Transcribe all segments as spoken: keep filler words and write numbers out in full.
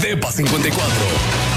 Depa cincuenta y cuatro.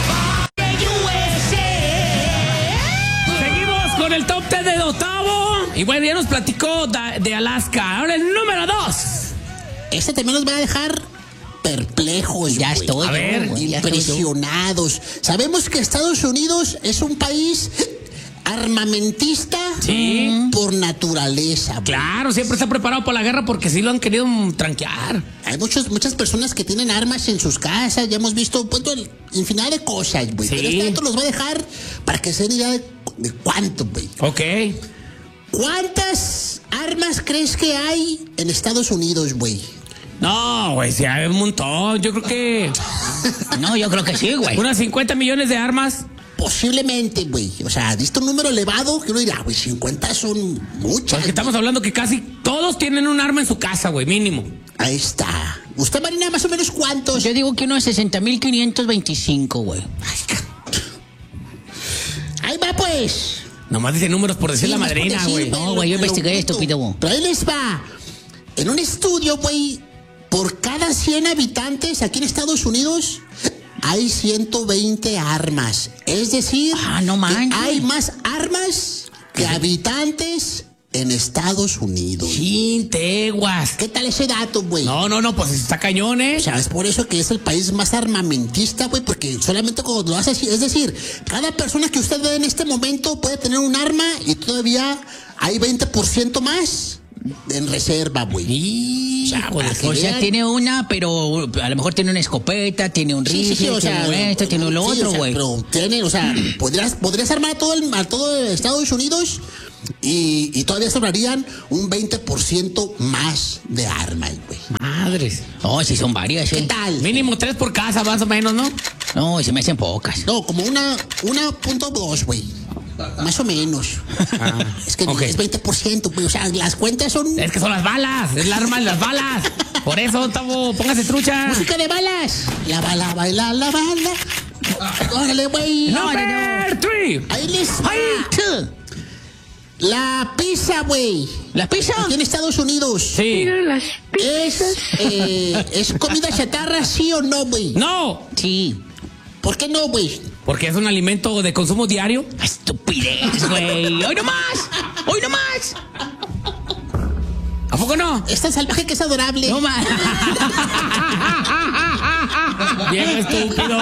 Seguimos con el top ten de Octavo. Y bueno, ya nos platicó da, de Alaska. Ahora el número dos. Este también nos va a dejar perplejos. Ya güey. estoy. A ver, güey, ya Impresionados. Sabemos que Estados Unidos es un país armamentista Sí. por naturaleza. güey. Claro, siempre está preparado para la guerra porque sí lo han querido tranquear. Hay muchos, muchas personas que tienen armas en sus casas. Ya hemos visto pues, infinidad de cosas, güey. Sí. Pero este dato los va a dejar para que se den idea de, de cuánto, güey. Ok. ¿Cuántas armas crees que hay en Estados Unidos, güey? No, güey, sí hay un montón. Yo creo que No, yo creo que sí, güey. unas cincuenta millones de armas. Posiblemente, güey. O sea, ¿viste un número elevado? Que uno dirá, güey, cincuenta son muchas. Porque estamos hablando que casi todos tienen un arma en su casa, güey, mínimo. Ahí está. ¿Usted, Marina, más o menos cuántos? Yo digo que unos sesenta mil quinientos veinticinco, güey. Ahí va, pues. Nomás dice números por decir Sí, la más por madrina, decir, güey. No, güey, yo lo- lo investigué oculto. esto, estúpido. Pero ahí les va. En un estudio, güey, por cada cien habitantes aquí en Estados Unidos hay ciento veinte armas. Es decir, Ah, no que manches. hay más armas que habitantes en Estados Unidos. Chin, teguas. ¿Qué tal ese dato, güey? No, no, no, pues está cañón, ¿eh? O sea, es por eso que es el país más armamentista, güey, porque solamente cuando lo hace así, es decir, cada persona que usted ve en este momento puede tener un arma y todavía hay veinte por ciento más en reserva, güey. Y... O sea, para que O sea, vean. tiene una, pero a lo mejor tiene una escopeta, tiene un Sí, sí, rifle, sí, o sea, tiene esto, tiene lo sí, otro, o sea, güey. pero tiene, o sea, podrías, podrías armar a todo, el, a todo Estados Unidos y, y todavía sobrarían un veinte por ciento más de armas, güey. Madres. No, sí son varias, ¿Qué ¿eh? tal? Mínimo tres por casa, más o menos, ¿no? No, se me hacen pocas. No, como una, una punto dos, güey. Más o menos. Es que ok. es veinte por ciento, güey. O sea, las cuentas son Es que son las balas, es la arma de las balas. Por eso, Tavo, póngase trucha. música de balas. La bala, baila, la bala. Órale, güey. No, no, Number three. Ahí les va. ¡Ay! tú! La pizza, güey. ¿La pizza? Aquí en Estados Unidos. Sí. ¿Es, eh, ¿Es comida chatarra, sí o no, güey? No, Sí. ¿Por qué no, güey? porque es un alimento de consumo diario. Estupidez, güey. ¡Hoy no más! ¡Hoy no más! ¿A poco no? Es tan salvaje que es adorable. No más. Bien estúpido.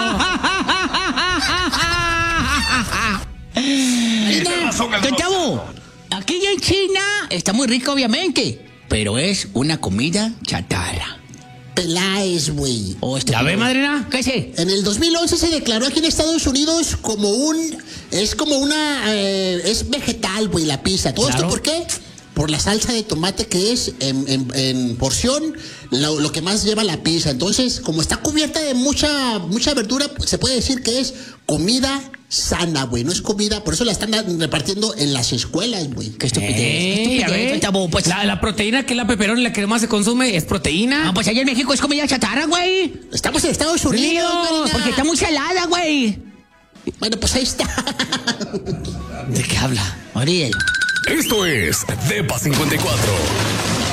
Don Chavo, aquí en China está muy rico, obviamente, pero es una comida chatarra. Peláez, güey. Oh, ¿Ya ve, madrina? ¿Qué sé? En el dos mil once se declaró aquí en Estados Unidos como un... Es como una... eh, es vegetal, güey, la pizza. ¿Todo Claro. esto por qué? Por la salsa de tomate que es en, en- en porción lo, lo que más lleva la pizza. Entonces, como está cubierta de mucha mucha verdura, pues, se puede decir que es comida sana, güey. No es comida... Por eso la están repartiendo en las escuelas, güey. Qué estupidez. Eh, qué ya estupidez, ve. Don Chavo. Pues, La, la proteína que es la peperón y la que más se consume es proteína. ah, pues allá en México es comida chatarra, güey. Estamos en Estados Unidos, Unidos, Marina. Porque está muy salada, güey. Bueno, pues ahí está. ¿De qué habla? Olvídalo. Esto es Depa cincuenta y cuatro.